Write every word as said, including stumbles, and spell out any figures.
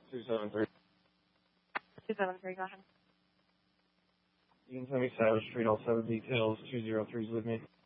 two seven three. two seven three, go ahead. You can send me Savage Street, all seven details, two zero threes with me.